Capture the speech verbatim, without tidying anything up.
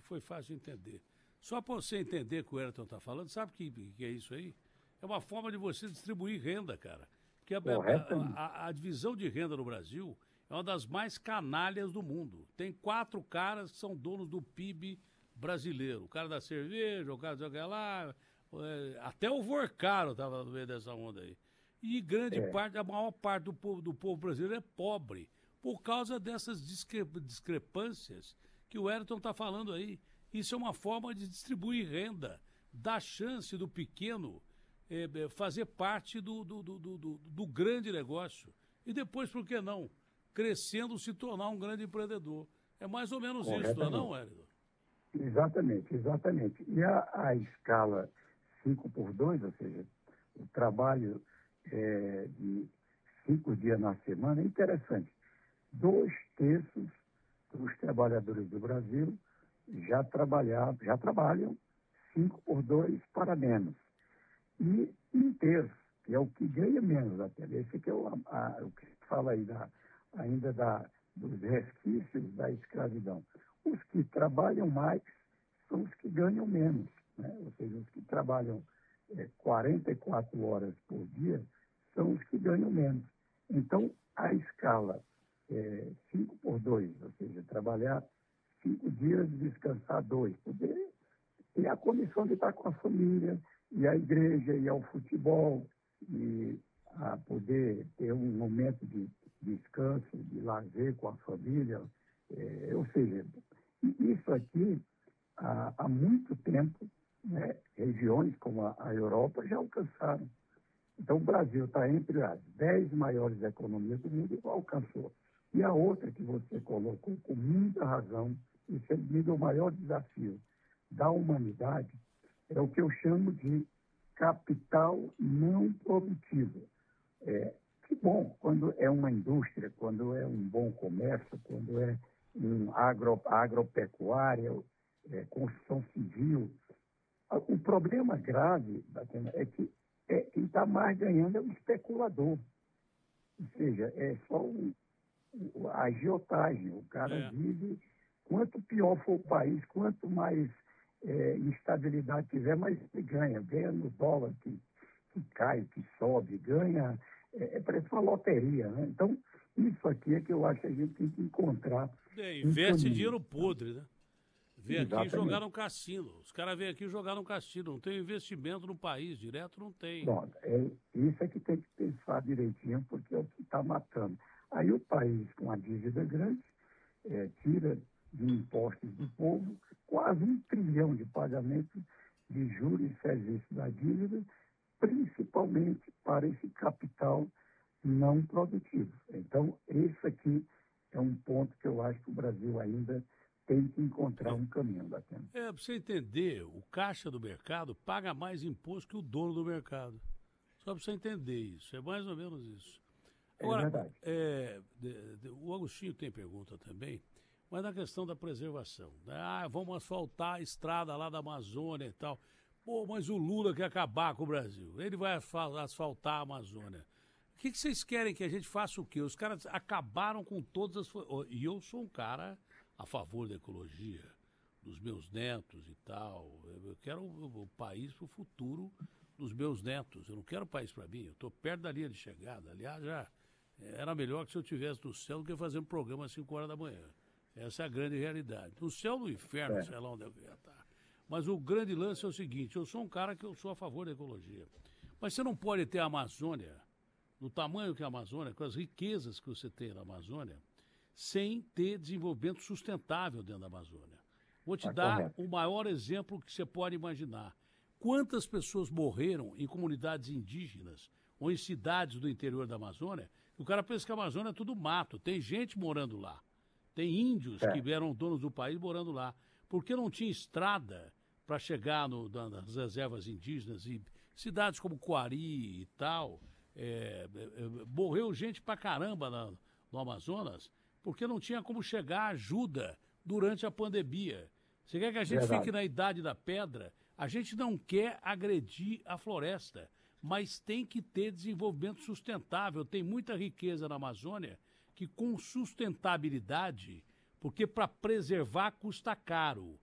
foi fácil de entender. Só para você entender o que o Ayrton está falando, sabe o que, que é isso aí? É uma forma de você distribuir renda, cara. Porque a, a, a, a divisão de renda no Brasil é uma das mais canalhas do mundo. Tem quatro caras que são donos do P I B brasileiro. O cara da cerveja, o cara do lá, é, até o Vorcaro estava no meio dessa onda aí. E grande é. parte, a maior parte do povo, do povo brasileiro é pobre, por causa dessas discre, discrepâncias que o Ayrton está falando aí. Isso é uma forma de distribuir renda, dar chance do pequeno é, fazer parte do, do, do, do, do, do grande negócio. E depois, por que não? Crescendo, se tornar um grande empreendedor. É mais ou menos isso, não é não, Ayrton? Exatamente, exatamente. E a, a escala cinco por dois, ou seja, o trabalho é, de cinco dias na semana, é interessante. Dois terços dos trabalhadores do Brasil já, trabalhar, já trabalham cinco por dois para menos. E um terço, que é o que ganha menos até. Esse que é o, a, o que fala aí da, ainda da, dos resquícios da escravidão. Os que trabalham mais são os que ganham menos, né? Ou seja, os que trabalham é, quarenta e quatro horas por dia são os que ganham menos. Então, a escala é, cinco por dois, ou seja, trabalhar cinco dias e descansar dois, poder ter a condição de estar com a família, e a igreja, e ao futebol, e a poder ter um momento de descanso, de lazer com a família. É, ou seja, isso aqui, há, há muito tempo, né, regiões como a, a Europa já alcançaram. Então, o Brasil está entre as dez maiores economias do mundo e alcançou. E a outra que você colocou com muita razão, e sendo o maior desafio da humanidade, é o que eu chamo de capital não produtivo. É, que bom, quando é uma indústria, quando é um bom comércio, quando é um agro, agropecuária, é, construção civil. O problema grave, Batena, é que é, quem está mais ganhando é o especulador. Ou seja, é só um, a agiotagem. O cara é. vive, quanto pior for o país, quanto mais é, instabilidade tiver, mais ele ganha. Ganha no dólar que, que cai, que sobe, ganha. É, é parece uma loteria, né? Então, isso aqui é que eu acho que a gente tem que encontrar. É, investe um dinheiro podre, né? Vem Exatamente. aqui jogar no cassino. Os caras vêm aqui jogar no cassino. Não tem investimento no país, direto não tem. Bom, é, isso é que tem que pensar direitinho, porque é o que está matando. Aí o país com a dívida grande é, tira de impostos do povo quase um trilhão de pagamentos de juros e serviços da dívida, principalmente para esse capital não produtivo. Então, esse aqui é um ponto que eu acho que o Brasil ainda tem que encontrar um caminho bacana. É, para você entender, o caixa do mercado paga mais imposto que o dono do mercado. Só para você entender isso, é mais ou menos isso. Agora, é verdade. É, de, de, o Agostinho tem pergunta também, mas na questão da preservação. Né? Ah, vamos asfaltar a estrada lá da Amazônia e tal. Pô, mas o Lula quer acabar com o Brasil. Ele vai asfaltar a Amazônia. O que, que vocês querem que a gente faça o quê? Os caras acabaram com todas as... E eu sou um cara a favor da ecologia, dos meus netos e tal. Eu quero o, o país para o futuro dos meus netos. Eu não quero o país para mim. Eu estou perto da linha de chegada. Aliás, já era melhor que se eu estivesse no céu do que fazer um programa às cinco horas da manhã. Essa é a grande realidade. No céu do inferno, é. sei lá onde eu ia estar. Mas o grande lance é o seguinte, eu sou um cara que eu sou a favor da ecologia. Mas você não pode ter a Amazônia, no tamanho que é a Amazônia, com as riquezas que você tem na Amazônia, sem ter desenvolvimento sustentável dentro da Amazônia. Vou te ah, dar correto. o maior exemplo que você pode imaginar. Quantas pessoas morreram em comunidades indígenas ou em cidades do interior da Amazônia? O cara pensa que a Amazônia é tudo mato, tem gente morando lá. Tem índios é. que eram donos do país morando lá. Porque não tinha estrada para chegar no, nas reservas indígenas e cidades como Coari e tal. É, é, morreu gente pra caramba na, no Amazonas porque não tinha como chegar ajuda durante a pandemia. Você quer que a gente Verdade. fique na idade da pedra? A gente não quer agredir a floresta, mas tem que ter desenvolvimento sustentável. Tem muita riqueza na Amazônia que com sustentabilidade, porque para preservar custa caro.